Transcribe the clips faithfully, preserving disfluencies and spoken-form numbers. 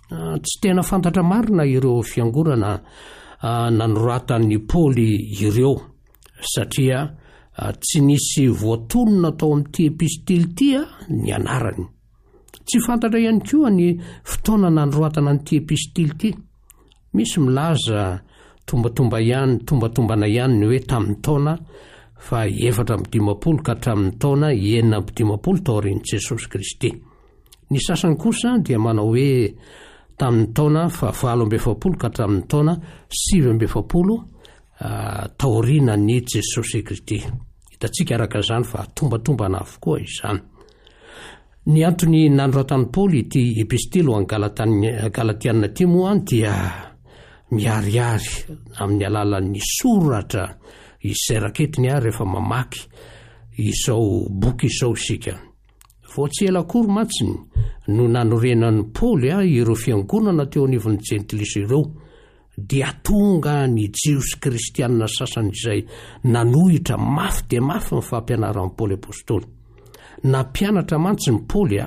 Tsy tena fantatra marina ireo fiangonana nanoratan'ny Paoly ireo satria tsy nisy voatonona tao amin'ity epistily ity ny anarany. Tsy fantatra ihany koa ny fotoana nanoratana an'ity epistily ity. Misy milaza tombatomba ihany, tombatombana ihany ny hoe tamin'ny taona fa efatra amby dimampolo ka hatramin'ny taona enina amby dimampolo tao aorian'i Jesosy Kristy. Ny sasany kosa dia manao hoe tamin'ny taona fa valo amby efapolo ka hatramin'ny taona sivy amby efapolo tao aorianan'i Jesosy Kristy. Hitantsika araka izany fa tombatombana avokoa izany. Ny antony nanoratan'i Paoly ity epistily ho an'ny Galatiana ity moa dia miharihary amin'ny alalan'ny soratra izay raketiny ary rehefa mamaky izao boky izao isika. Vao tsy ela akory matsiny no nanorenan'i Paoly ireo fiangonana teo anivon'ny jentilisa ireo dia tonga ny jiosy kristianina sasany izay nanohitra mafy dia mafy ny fampianaran'i Paoly apôstôly. Nampianatra mantsy ny Paoly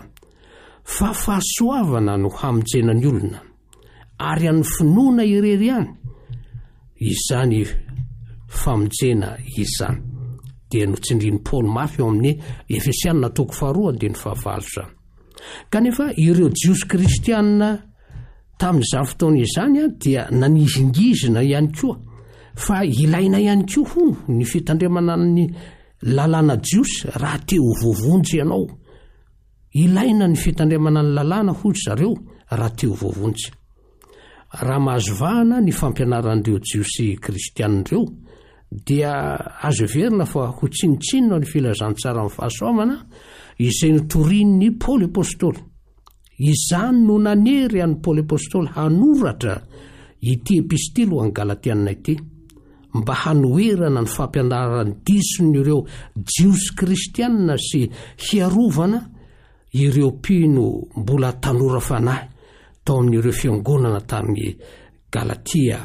fa fahasoavana no hamonjena ny olona ary amin'ny finoana irery ihany izany famonjena izany. Dia notsindrin'i Paoly mafy eo amin'ny Efesianina toko faharoa andiny fahavalo izany. Kanefa ireo jiosy kristianina tamin'izany fotoana izany dia nanizingizina ihany koa fa ilaina ihany koa hono ny fitandremana ny lalàna jiosy raha te ho voavonjy ianao. Ilaina ny fitandremana ny lalàna hoy zareo raha te ho voavonjy. Raha mahazovahana ny fampianaran'ireo jiosy kristianireo dia azo everina fa ho tsinotsinona ny filazantsara amin'ny fahasoavana izay notorian'ny Paoly apôstôly. Izany no nanery an'i Paoly apôstôly hanoratra ity epistily ho an'ny Galatiana ity mba hanoerana ny fampianarany dison'ireo jiosy kristianina sy hiarovana ireo mpino mbola tanora fanahy tao amin'ireo fiangonana tamin'ny Galatia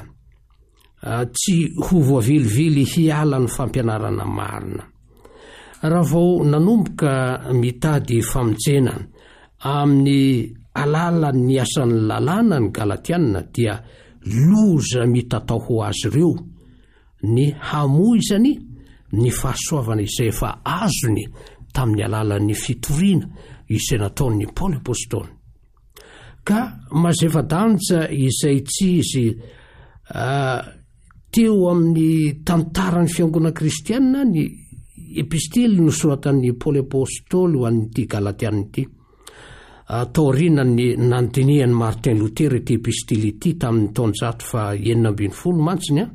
tsy ho voavilivily hiala ny fampianarana marina. Raha vao nanomboka mitady famonjena amin'ny alalan'ny asan'ny lalàna ny Galatiana dia loza mitatao ho azy ireo ny hamoizany ny fahasoavana izay efa azony tamin'ny alalan'ny fitoriana izay nataon'ny Paoly apôstôly. Ka mazava-danja izay tsy izy teo amin'ny tantaran'ny fiangonana kristianina ny epistily nosoratan'ny Paoly apôstôly ho an'ity Galatiana ity. Taorianany nandinihan'i Martin Luther ity epistily ity tamin'ny taonjato fa enina ambin'ny folo mantsiny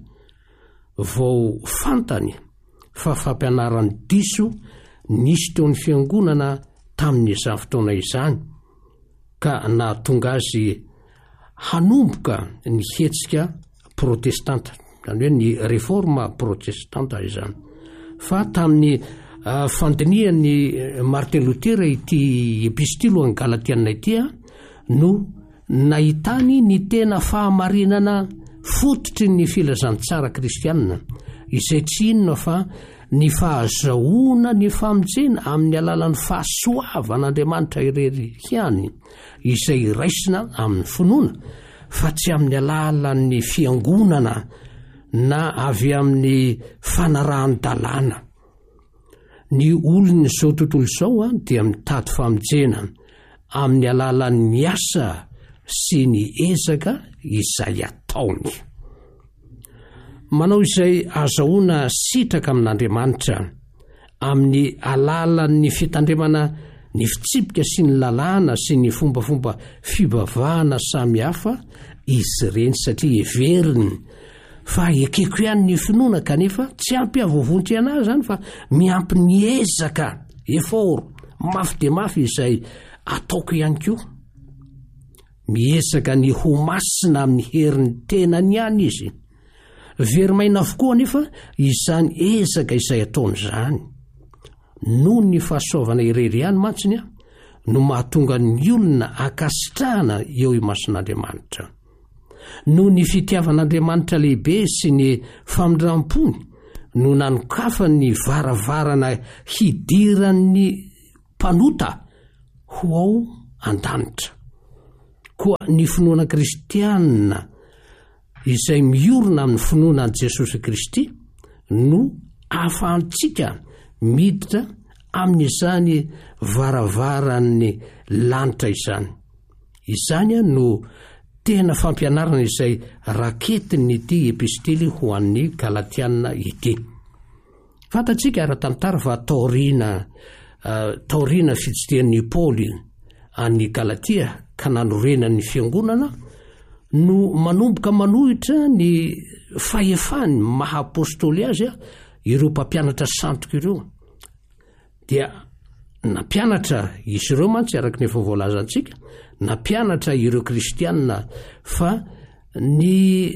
vao fantany fa fampianaran'ny diso nisy teo ny fiangonana tamin'izany fotoana izany ka nahatonga azy hanomboka ny hetsika protestanta, izany hoe ny réforme protestanta izany. Fa tamin'ny fandinihan'ny Martin Luther ity epistily ho an'ny Galatiana ity no nahitany ny tena fahamarinana fototry ny filazantsara kristianina izay tsy inona fa ny fahazahoana ny famonjena amin'ny alalan'ny fahasoavan'Andriamanitra irery ihany izay raisina amin'ny finoana fa tsy amin'ny alalan'ny fiangonana na avy amin'ny fanarahan-dalàna. Ny olony izao tontolo izao dia mitady famonjena amin'ny alalan'ny asa sy ny ezaka izay ataony. Manao izay azahoana sitraka amin'Andriamanitra amin'ny alalan'ny fitandremana ny fitsipika sy ny lalàna sy ny fombafomba fibavahana samy hafa izy ireny satria heveriny fa ekeko ihany ny finoana kanefa tsy ampy avoavontry anazy zany fa miampy ny ezaka eforo mafy dia mafy izay ataoko ihany koa. Miezaka ny ho masina amin'ny herin'ny tenany ihany izy. Verimaina avokoa nefa izany ezaka izay ataony izany. Noho ny fahasoavana irery ihany mantsiny no mahatonga ny olona akasitrahana eo imason'Andriamanitra. Noho ny fitiavan'Andriamanitra lehibe sy ny famindram-pony no nanokafa ny varavarana hidiran'ny mpanota ho ao an-danitra. koa ny finoana kristianina izay miorona amin'ny finoana an' Jesosy Kristy no ahafahantsika miditra amin'izany varavaran'ny lanitra izany. Izany no tena fampianarana izay raketin'ity epistily ho an'ny Galatiana ity. Fantatsika ara-tantara fa taorina uh, taorina fitsitian'ny Paoly an'ny Galatia ka nanorenan'ny fiangonana no manomboka manohitra ny fahefany maha-apôstôly azy ireo mpampianatra santoka ireo. Dia nampianatra izy ireo mantsy araka ny efa voalazantsika, nampianatra ireo kristianina fa ny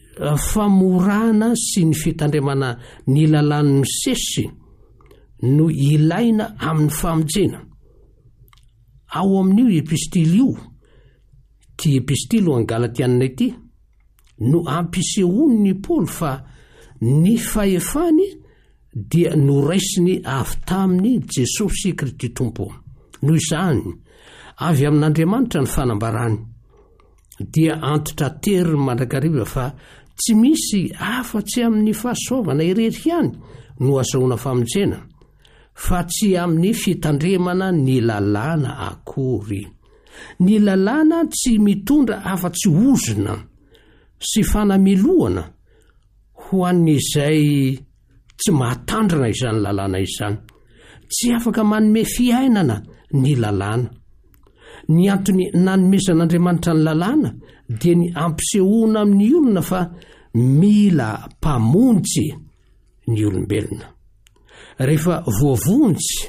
famorana sy ny fitandremana ny lalàn'ny misesy no ilaina amin'ny famonjena. Ao amin'io epistily io, ty epistily ho an Galatiana ity, no ampisehoany Paoly fa ny fahefany dia noraisiny avy taminy Jesosy Kristy Tompo. Noho izany, avy amin'Andriamanitra ny fanambarany, dia antitra tery mandrakariva fa tsy misy afa-tsy amin'ny fahasoavana irery ihany no azahoana famonjena, fa tsy amin'ny fitandremana ny lalàna akory. Ny lalàna tsy mitondra afa-tsy ozona sy fanameloana ho an'izay tsy mahatandrina izany lalàna izany. Tsy afaka manome fiainana ny lalàna. Ny antony nanomezan'Andriamanitra ny lalàna dia ny ampisehoana amin'ny olona fa mila mpamonjy ny olombelona. Rehefa voavonjy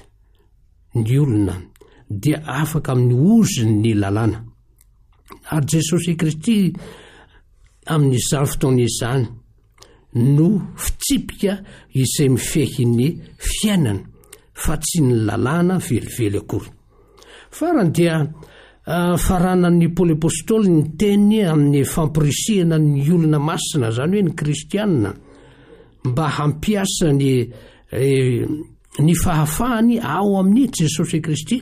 ny olona dia afaka amin'ny ozony ny lalàna. Ary Jesosy Kristy amin'izany fotoana izany no fitsipika izay mifehy ny fiainana fa tsy ny lalàna velively akory. Farany dia uh, faranan'ny Paoly apôstôly ny teny amin'ny fampirisihana ny olona masina, zany hoe ny kristianina, mba hampiasa ny, eh, ny fahafahany ao amin'ny Jesosy Kristy,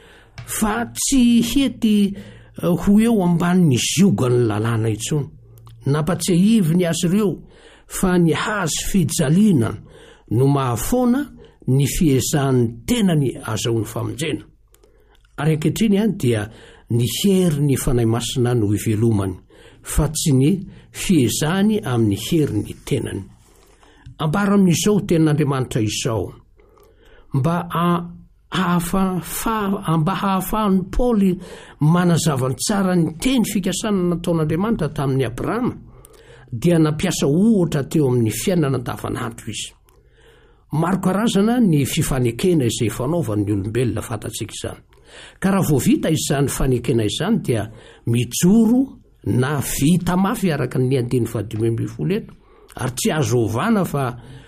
fa tsy hety uh, ho eo ambanin'ny ziogany lalàna intsony. Nampatsiahiviny azy ireo fa ny hazo fijaliana no mahafoana ny fiezahany tenany azahoany famonjena. Ary ankehitriny ihany dia ny hery ny fanahy masina no ivelomany, fa tsy ny fiezahany amin'ny hery ny tenany. Ambara amin'izao tenin'Andriamanitra izao, mba hahafa mba hahafahan'ny Paoly manazava tsara ny teny fikasana nataon'Andriamanitra tamin'ny Abrahama, dia nampiasa ohatra teo amin'ny fiainana andavanandro izy. Maro karazana ny fifanekena izay fanaovan'ny olombelona, fantatsika izany. Ka raha vao vita izany fanekena izany dia mijoro na vita mafy araka ny andiny fahadimy ambin'ny folo eto, ary tsy azo ovana fa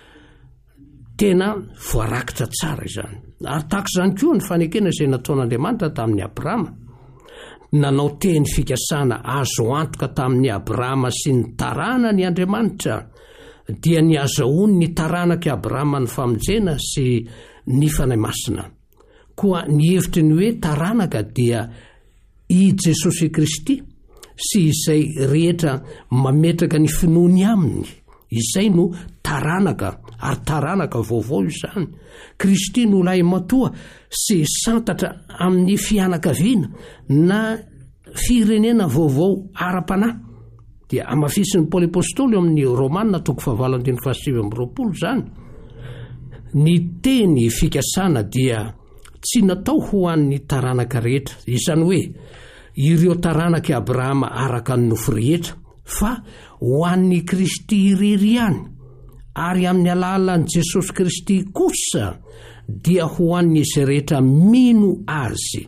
tena voarakitra tsara izany. Ary tahaka izany koa ny fanekena izay nataon'Andriamanitra tamin'ny Abrahama, nanao teny fikasana azo antoka tamin'ny Abrahama sy ny taranany Andriamanitra, dia ny azahoany ny taranaky Abrahama ny famonjena sy ny fanahy masina. Koa ny hevitry ny hoe taranaka dia i Jesosy Kristy sy izay rehetra mametraka ny finoany aminy, izay no taranaka, ary taranaka vaovao izany. Kristy no lay matoa sy santatra amin'ny fianakaviana na firenena vaovao ara-panahy. Dia amafisin'ny Paoly apôstôly amin'ny Romanina toko fahavalo andiny fahasivy amby roapolo zany, ny teny fikasana dia tsy natao ho an'ny taranaka rehetra, izany hoe ireo taranaky Abrahama araka ny nofo rehetra, fa ho an'ny Kristy irery ihany. Ary amin'ny alalan'i Jesosy Kristy kosa dia ho an'izy rehetra mino azy.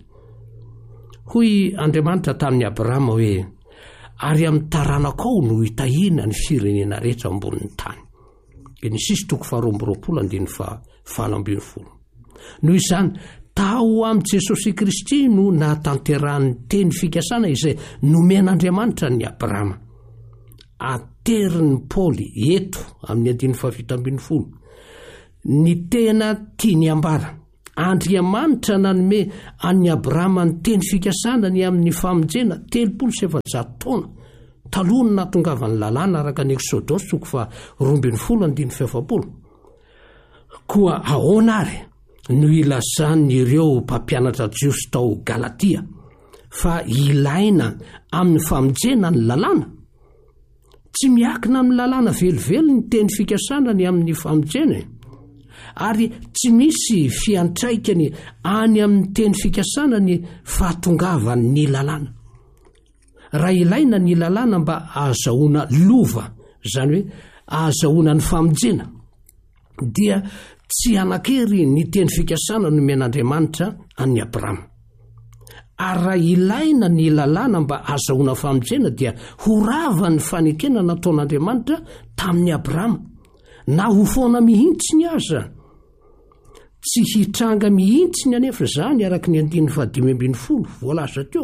Hoy Andriamanitra tamin'ny Abrahama hoe, ary amin'ny taranakao no hitahina ny firenena rehetra ambonin'ny tany. Genesis toko faharoa amby roapolo andiny fahavalo ambin'ny folo. Noho izany, tao amin'ny Jesosy Kristy no nahatanterahany teny fikasana izay nomen'Andriamanitra ny Abrahama. Aterin'ny Paoly eto amin'ny andiny fahafito ambin'ny folo ny tena tiany ambara Andriamanitra nanome an'ny Abrahama ny teny fikasana ny amin'ny famonjena telopolo sy efajato taona taloha ny nahatongavany lalàna araka ny Eksodosy toko fa roa ambin'ny folo andiny fefapolo. Koa ahoana ary no ilazan'ireo mpampianatra jiosy tao Galatia fa ilaina amin'ny famonjena ny lalàna? Tsy miakina amin'ny lalàna velively ny teny fikasana ny amin'ny famonjena, ary tsy misy fiantraikany any amin'ny teny fikasana ny fahatongavany ny lalàna. Raha ilaina ny lalàna mba ahazahoana lova, zany hoe ahazahoana ny famonjena, dia tsy anakery ny teny fikasana nomen'Andriamanitra an'ny Abrahama. Ary raha ilaina ny lalàna mba ahazahoana famonjena dia horava ny fanekena nataon'Andriamanitra tamin'ny Abrahama, na ho foana mihintsiny aza. Tsy hitranga mihintsiny anefa zany araka ny andiny fahadimy ambin'ny folo voalaza teo.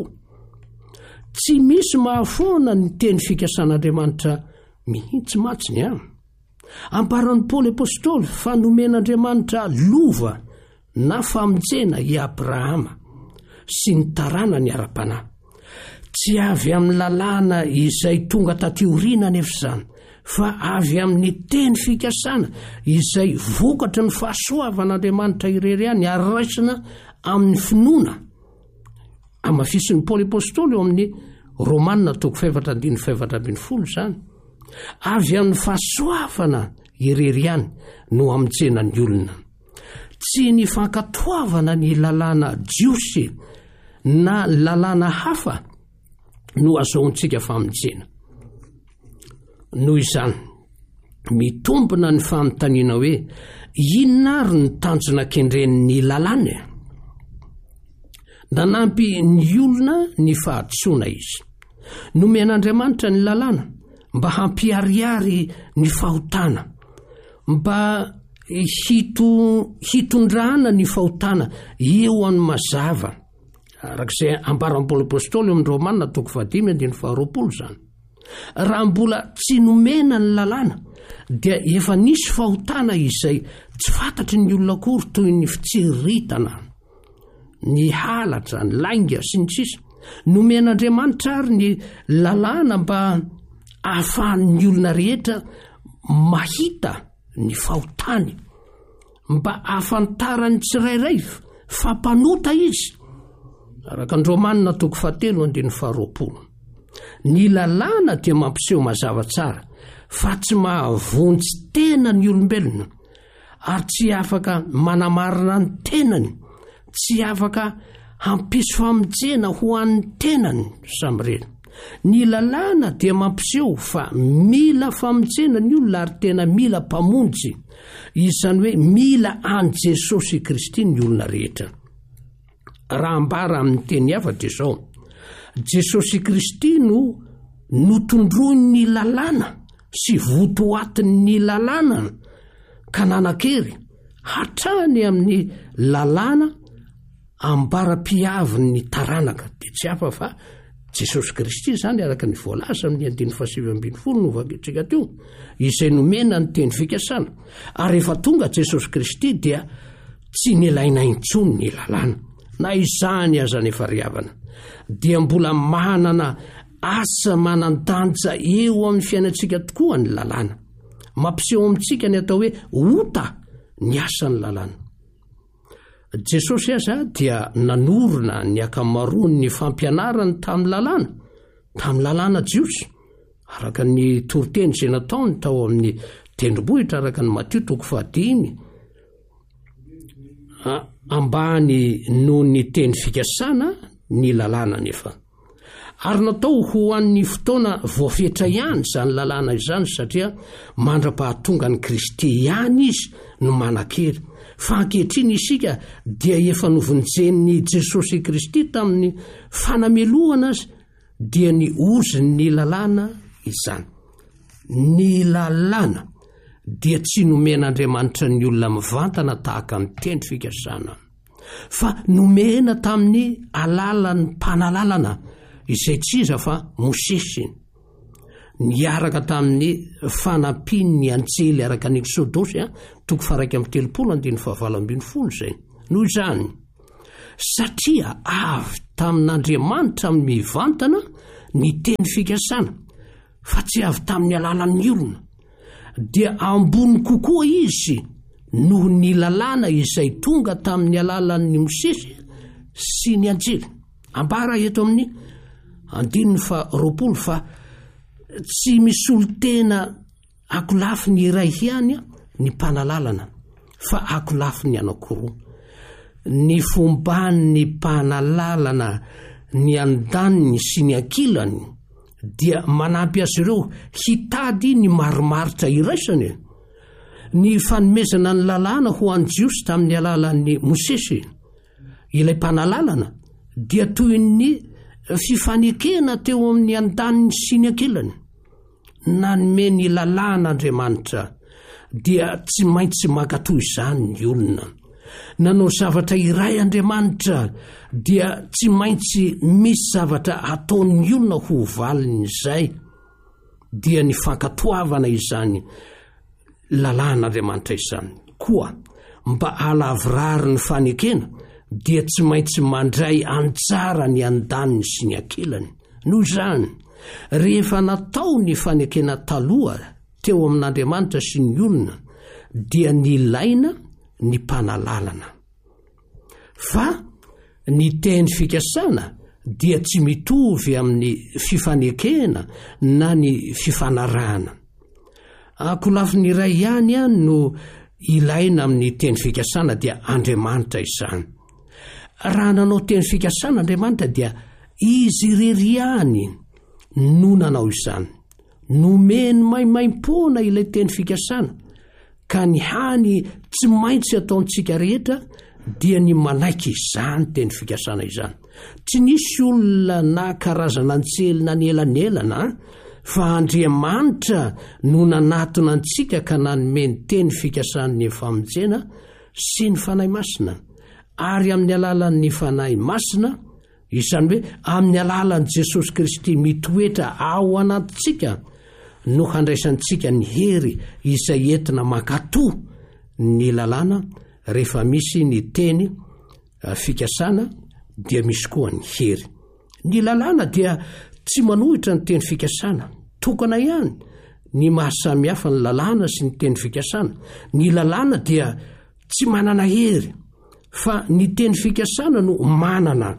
Tsy misy mahafoana ny teny fikasan'Andriamanitra mihintsy matsiny a. Amparan'ny Paoly apôstôly fa nomen'Andriamanitra lova na famonjena i Abrahama sy ny tarana ny ara-panahy. Tsy avy amin'ny lalàna izay tonga taty-oriana anefa zany, fa avy amin'ny teny fikasana izay vokatra ny fahasoavan'Andriamanitra irery any ary raisina amin'ny finoana. Amafisin'ny Paoly apôstôly eo amin'ny Romanina toko faefatra andiny faefatra ambin'ny folo zany. Avy amin'ny fahasoavana irery any no amonjenan'ny olona. Tsy ny fankatoavana ny lalàna jiosy na lalàna hafa no azahoantsika famonjena. Noho izany, mitombona ny fanontaniana hoe inona ary ny tanjona kendren'ny lalàna? Nanampy ny olona ny fahatsoana izy. Nomen'Andriamanitra ny lalàna mba hampiariary ny fahotana, mba hito, hitondrana ny fahotana eo amin'ny mazava. Arak'izay ambaran'ny Paoly apôstôly amin'ny Romanina toko fahadimy andiny faharoapolo zany. Raha mbola tsy nomena ny lalàna dia efa nisy fahotana izay tsy fantatry ny olona akory, toy ny fitsiritana, ny halatra, ny lainga sy ny sisa. Nomen'Andriamanitra ary ny lalàna mba ahafahan'ny olona rehetra mahita ny fahotany, mba ahafantarany tsirairay fampanota izy. Araka ny Romanina toko fahatelo andiny faharoapolo. Ny lalàna dia mampiseho mazava tsara fa tsy mahavonjy tena ny olombelona, ary tsy afaka manamarina ny tenany, tsy afaka hampisy famonjena ho an'ny tenany samireny. Ny lalàna dia mampiseho fa mila famonjena ny olona ary tena mila mpamonjy, izany hoe mila any Jesosy Kristy ny olona rehetra. Raha ambara amin'ny teny hafatra izao, Jesosy Kristy no notondroiny ny lalàna sy votoatin'ny lalàna ka nanan-kery hatrany amin'ny lalàna ambara-piaviny ny taranaka. Dia tsy hafa fa Jesosy Kristy zany araka ny voalaza amin'ny andiny fahasivy ambin'ny folo no vakintsika teo, izay nomena ny teny fikasana. Ary rehefa tonga Jesosy Kristy dia tsy nilaina intsony ny lalàna, na izany aza ny fariavana, dia mbola manana asa manan-danja eo amin'ny fiainantsika tokoa ny lalàna. Mampiseho amintsika ny atao hoe ota ny asan'ny lalàna. Jesosy aza dia nanorona ny akamaroany ny fampianarany tamin'ny lalàna, tamin'ny lalàna jiosy, araka ny toroteny izay nataony tao amin'ny tendrombohitra araka ny Matio toko fahadimy, ambany noho ny teny fikasana ny lalàna nefa. Ary natao ho an'ny fotoana voafetra ihany zany lalàna izany, satria mandra-pahatonga ny Kristy ihany izy no manan-kery. Fa ankehitriny isika dia efa novonjen'ny Jesosy Kristy tamin'ny fanamelohana azy, dia ny oziny ny lalàna izany. Ny lalàna dia tsy nomen'Andriamanitra ny olona mivantana tahaka ny teny fikasana, fa nomena tamin'ny alalan'ny mpanalalana izay tsy iza fa Mosesy, niaraka tamin'ny fanampiny ny anjely araka ny Eksodosy toko faha raika amby telopolo andiny fahavalo ambin'ny folo zay. noho izany satria avy tamin'Andriamanitra mivantana ny teny fikasana fa tsy avy tamin'ny alalan'ny olona, dia ambony kokoa izy noho ny lalàna izay tonga tamin'ny alalan'ny Mosesy sy ny Anjely. Ambara eto amin'ny andininy fa roapolo fa tsy misy olo tena akolafiny iray ihany ny mpanalalana, fa akolafiny anankiroa. Ny fomban'ny mpanalalana ny andaniny sy ny ankilany dia manampy azy ireo hitady ny marimaritra iraisany. Ny fanomezana ny lalàna ho an'ny Jiosy tamin'ny alalan'ny Mosesy, ilay mpanalalana, dia toy ny fifanekena teo amin'ny andaniny sy ny ankilany. Nanome ny lalàn'Andriamanitra dia tsy maintsy mankatoy izany ny olona. Nanao zavatra iray Andriamanitra dia tsy maintsy misy zavatra ataon'ny olona ho valiny izay, dia ny fankatoavana izany lalàn'Andriamanitra izany. Koa mba halavrary ny fanekena dia tsy maintsy mandray antsara ny andaniny sy ny ankilany. Noho izany rehefa natao ny fanekena taloha teo amin'Andriamanitra sy ny olona, dia nilaina ny mpanalalana. Fa ny teny fikasana dia tsy mitovy amin'ny fifanekena na ny fifanarahana. Akolafiny iray ihany ihany no ilaina amin'ny teny fikasana, dia Andriamanitra izany. Raha nanao teny fikasana Andriamanitra dia izy irery ihany no nanao izany. Nomeny maimaim-poana ilay teny fikasana, ka ny hany tsy maintsy ataontsika rehetra dia ny manaiky izany teny fikasana izany. Tsy nisy olona na karazana antsely na ny elanelana, fa Andriamanitra no nanatona antsika ka nanome ny teny fikasan'ny famonjena sy ny fanahy masina. Ary amin'ny alalan'ny fanahy masina, izany hoe amin'ny alalan'i Jesosy Kristy mitoetra ao anatintsika, no handraisantsika ny hery izay entina mankatoa ny lalàna. Rehefa misy ny teny fikasana dia misy koa ny hery. Ny lalàna dia tsy manohitra ny teny fikasana, tokana ihany ny mahasamihafa ny lalàna sy ny teny fikasana. Ny lalàna dia tsy manana hery, fa ny teny fikasana no manana.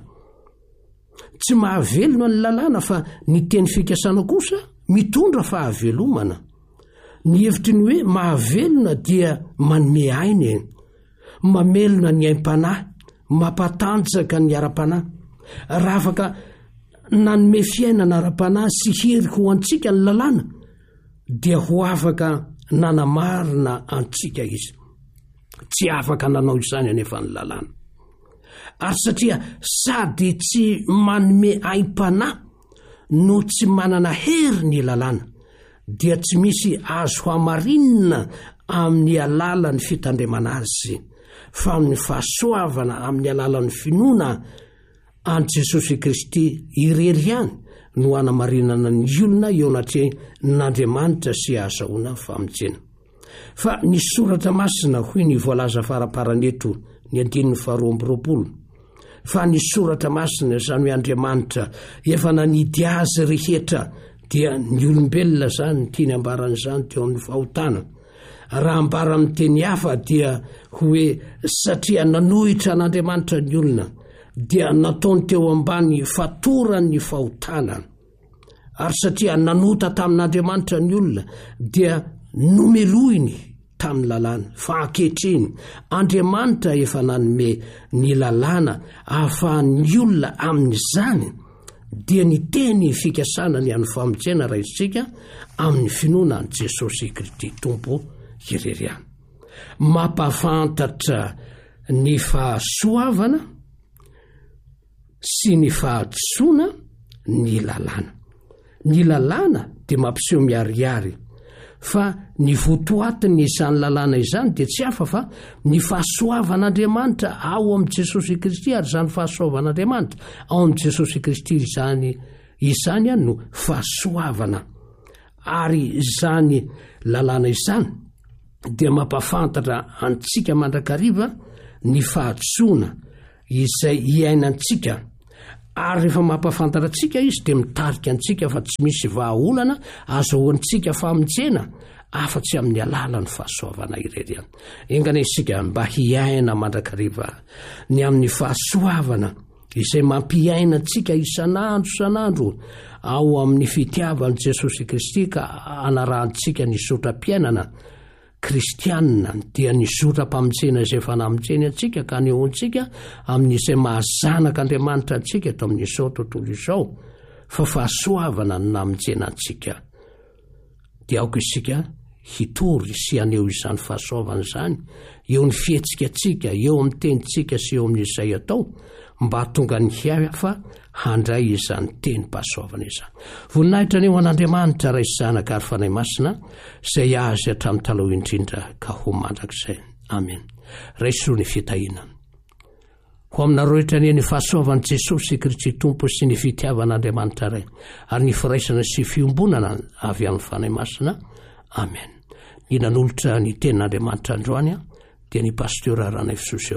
Tsy mahavelona ny lalàna, fa ny teny fikasana kosa mitondra fahavelomana. Ny hevitry ny hoe mahavelona dia manome ainy, mamelona ny aim-panahy, mampatanjaka ny ara-panahy. Raha afaka nanome fiainana ara-panahy sy hery ho antsika ny lalàna, dia ho afaka nanamarina antsika izy. Tsy afaka nanao izany anefa ny lalàna. Ary satria sady tsy manome aim-panahy no tsy manana hery ny lalàna, dia tsy misy azo hamarinina amin'ny alalan'ny fitandremana azy, fa amin'ny fahasoavana amin'ny alalan'ny finoana an Jesosy Kristy irery ihany no hanamarinana ny olona eo anatreh'Andriamanitra sy ahazahoana famonjena. Fa ny soratra masina hoy ny voalaza faraparan'eto ny andininy faharoa amby roapolo, fa ny soratra masina izany hoe Andriamanitra efa nanidy azy rehetra, dia ny olombelona zany tiany ambaran'izany teo amin'ny fahotana. Raha ambara amin'ny teny hafa dia hoe satria nanohitra an'Andriamanitra ny olona, dia nataony teo ambany fatorany fahotana. Ary satria nanota tamin'Andriamanitra ny olona, dia nomelohiny tamin'ny lalàna. Fa ankehitriny Andriamanitra efa nanome ny lalàna ahafahan'ny olona amin'izany, dia ny teny fikasana ny an'ny famonjena raha isika amin'ny finoana an Jesosy Kristy Tompo irery ihany. Mampafantatra ny fahasoavana sy ny fahatsoana ny lalàna. Ny lalàna dia mampiseho miarihary, fa ny votoatiny izany lalàna izany dia tsy hafa fa ny fahasoavan'Andriamanitra ao amin'i Jesosy Kristy. Ary izany fahasoavan'Andriamanitra ao amin'i Jesosy Kristy izany izany ihany no fahasoavana. Ary izany lalàna izany dia mampafantatra antsika mandrakariva ny fahatsoana izay iainantsika, ary rehefa mampafantatra antsika izy dia mitarika antsika fa tsy misy vahaolana azahoantsika famonjena afa-tsy amin'ny alala ny fahasoavana ireny. Engana isika mba hiaina mandrakariva ny amin'ny fahasoavana izay mampiaina antsika isan'andro isan'andro ao amin'ny fitiavan'i Jesosy Kristy, ka anarahantsika ny sotram-piainana kristianina dia ny sotram-pamonjena izay efa namonjeny antsika ka anehoantsika amin'izay mahazanaka Andriamanitra antsika eto amin'izao tontolo izao, fa fahasoavana no namonjena antsika. Dia aoka isika hitory sy aneho izany fahasoavana izany eo ny fihetsika antsika, eo amin'ny tenitsika sy eo amin'izay atao, mba tonga ny hafa handray izany teny-pahasoavana izany. Voninahitra ny ho an'Andriamanitra ray zanaka ary fanahy masina izay azy hatramin'ny taloha indrindra ka ho mandrakizay. Amen. Raisoa ny fitahiana ho aminareo rehetra ny fahasoavan'i Jesosy Kristy Tompo sy ny fitiavan'Andriamanitra ray, ary ny firaisana sy fiombonana avy amin'ny fanahy masina. Amen. Ny nanolotra ny tenin'Andriamanitra androany dia ny pasteur Ranaifisosy.